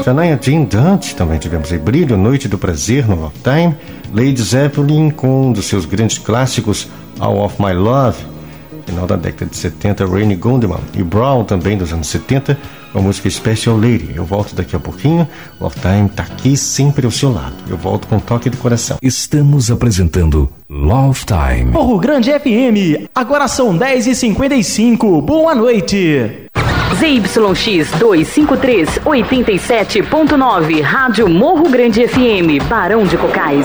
Shania Jean Dunt, também tivemos aí Brilho, Noite do Prazer no Love Time. Led Zeppelin com um dos seus grandes clássicos, All of My Love, final da década de 70, Rainy Goldman. E Brown também dos anos 70, com a música Special Lady. Eu volto daqui a pouquinho. Love Time tá aqui sempre ao seu lado. Eu volto com um toque do coração. Estamos apresentando Love Time. Morro Grande FM, agora são 10h55. Boa noite. ZYX 253, 87.9, Rádio Morro Grande FM, Barão de Cocais.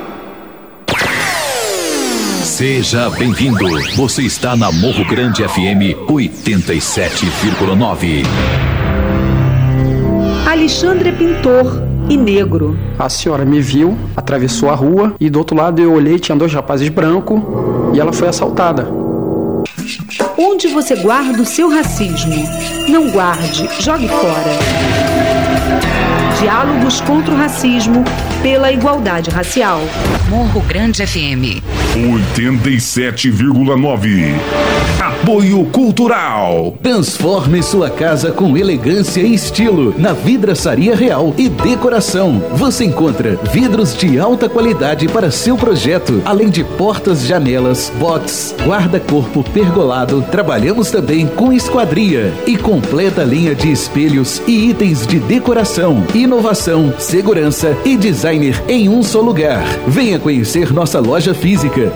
Seja bem-vindo. Você está na Morro Grande FM 87,9. Alexandre é pintor e negro. A senhora me viu, atravessou a rua e do outro lado eu olhei, tinha 2 rapazes brancos e ela foi assaltada. Onde você guarda o seu racismo? Não guarde, jogue fora. Diálogos contra o racismo pela igualdade racial. Morro Grande FM 87,9. Apoio Cultural. Transforme sua casa com elegância e estilo na Vidraçaria Real e Decoração. Você encontra vidros de alta qualidade para seu projeto, além de portas, janelas, box, guarda-corpo pergolado. Trabalhamos também com esquadria e completa linha de espelhos e itens de decoração, inovação, segurança e designer em um só lugar. Venha conhecer nossa loja física